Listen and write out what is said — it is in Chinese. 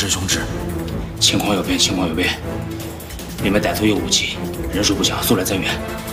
师兄旨，情况有变，情况有变。里面歹徒有武器，人数不小，速来增援。